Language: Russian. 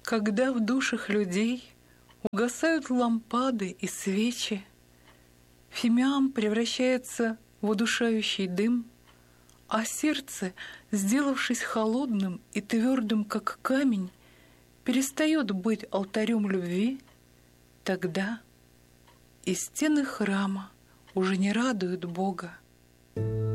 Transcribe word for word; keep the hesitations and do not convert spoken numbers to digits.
Когда в душах людей угасают лампады и свечи, фимиам превращается в удушающий дым, а сердце, сделавшись холодным и твердым, как камень, перестает быть алтарем любви, тогда и стены храма уже не радуют Бога,